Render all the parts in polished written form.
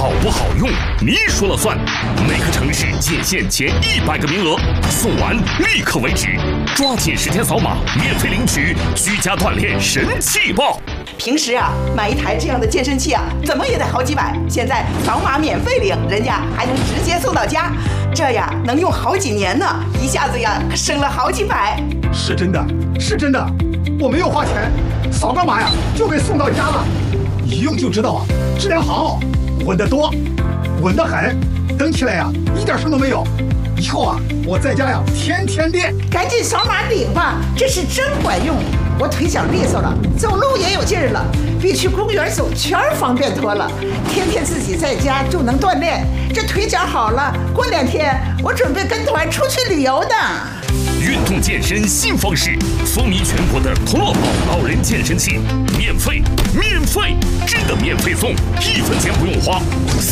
好不好用，你说了算。每个城市仅限前100个名额，送完立刻为止。抓紧时间扫码，免费领取居家锻炼神器包。 平时啊，买一台这样的健身器啊，怎么也得好几百。现在扫码免费领，人家还能直接送到家，这呀能用好几年呢，一下子呀省了好几百。 是真的，是真的，我没有花钱，扫个码呀就给送到家了，一用就知道啊，质量好，稳得多，稳得很，蹬起来呀一点声都没有。以后啊，我在家呀天天练。 赶紧扫码领吧，这是真管用。我腿脚利索了，走路也有劲儿了，比去公园走圈方便多了。天天自己在家就能锻炼，这腿脚好了，过2天我准备跟团出去旅游的。 运动健身新方式，风靡全国的童乐宝老人健身器，免费，真的免费送，1分钱不用花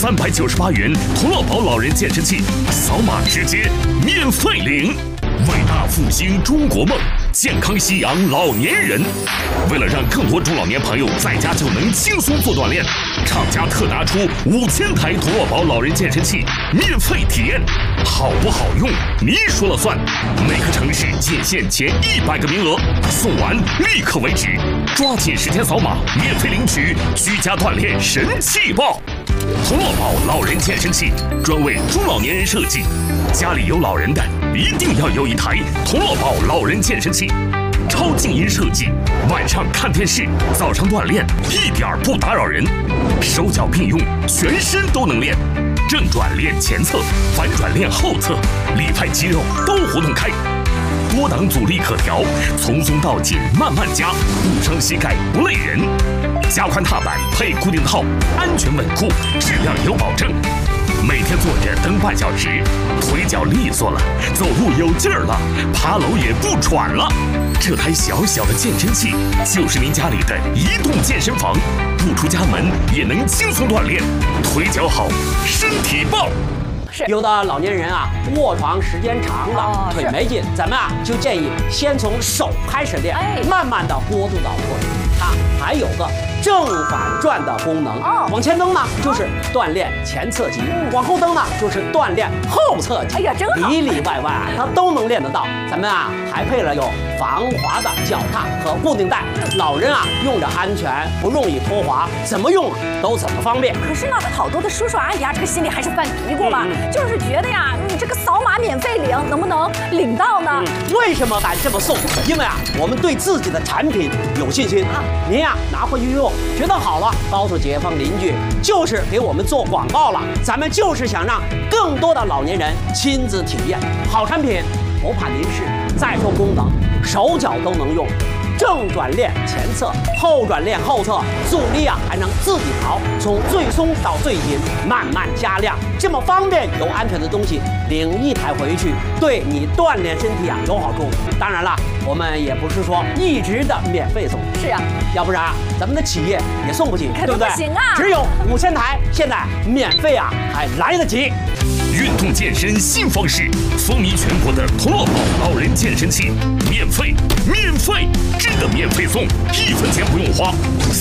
，398元童乐宝老人健身器，扫码直接免费领。伟大复兴中国梦，健康夕阳老年人。为了让更多中老年朋友在家就能轻松做锻炼，厂家特拿出5000台童乐宝老人健身器，免费体验，好不好用，你说了算。每个城市仅限前100个名额，送完立刻为止。抓紧时间扫码，免费领取居家锻炼神器包。童乐宝老人健身器专为中老年人设计，家里有老人的一定要有一台童乐宝老人健身器。超静音设计，晚上看电视，早上锻炼，一点不打扰人。手脚并用，全身都能练。正转练前侧，反转练后侧，里派肌肉都活动开。多档阻力可调，从松到紧慢慢加，不伤膝盖不累人。加宽踏板配固定套，安全稳固，质量有保证。每天坐着蹬半小时，腿脚利索了，走路有劲儿了，爬楼也不喘了。这台小小的健身器就是您家里的移动健身房，不出家门也能轻松锻炼，腿脚好，身体棒。 有的老年人啊，卧床时间长了，腿没劲，咱们啊就建议先从手开始练，慢慢的过渡到腿。它还有个正反转的功能，往前蹬呢就是锻炼前侧肌，往后蹬呢就是锻炼后侧肌。哎呀，真好，里里外外啊，它都能练得到。咱们啊还配了有防滑的脚踏和固定带，老人啊用着安全，不容易脱滑，怎么用都怎么方便。 可是呢，好多的叔叔阿姨啊，这个心里还是犯嘀咕嘛，就是觉得呀，你这个扫码免费领，能不能领到呢？ 为什么敢这么送？因为啊，我们对自己的产品有信心。您呀拿回去用，觉得好了，告诉街坊邻居，就是给我们做广告了。咱们就是想让更多的老年人亲自体验好产品，不怕您是。再说功能，手脚都能用。正转练前侧，后转练后侧，阻力啊还能自己调，从最松到最紧，慢慢加量，这么方便又安全的东西，领一台回去，对你锻炼身体啊有好处。当然了，我们也不是说一直的免费送， 是啊， 要不然咱们的企业也送不起，对不对？ 不行啊， 只有5000台，现在免费啊还来得及。 运动健身新方式，风靡全国的童乐宝老人健身器，免费，真的免费送，1分钱不用花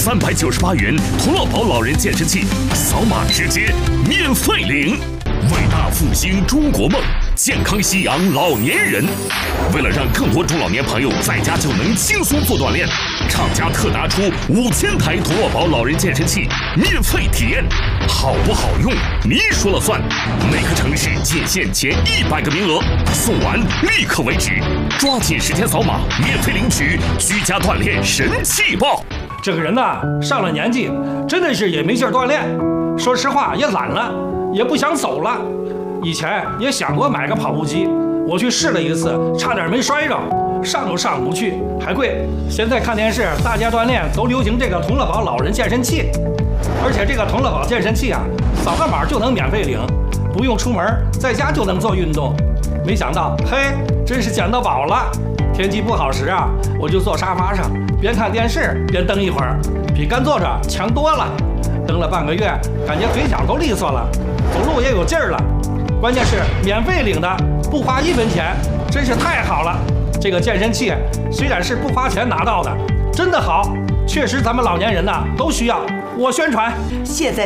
，398元童乐宝老人健身器，扫码直接免费领。伟大复兴中国梦，健康夕阳老年人。为了让更多中老年朋友在家就能轻松做锻炼，厂家特拿出5000台童乐宝老人健身器，免费体验，好不好用，你说了算。每个城市仅限前100个名额，送完立刻为止。抓紧时间扫码，免费领取居家锻炼神器包。 这个人呐，上了年纪，真的是也没劲儿锻炼，说实话也懒了，也不想走了。以前也想过买个跑步机，我去试了一次，差点没摔着，上都上不去，还贵。现在看电视，大家锻炼都流行这个童乐宝老人健身器，而且这个童乐宝健身器啊，扫个码就能免费领，不用出门，在家就能做运动。没想到，嘿，真是捡到宝了！天气不好时啊，我就坐沙发上，边看电视边蹬一会儿，比干坐着强多了。蹬了半个月，感觉腿脚都利索了，走路也有劲儿了。关键是免费领的，不花1分钱，真是太好了。这个健身器虽然是不花钱拿到的，真的好，确实咱们老年人呐都需要。我宣传， 现在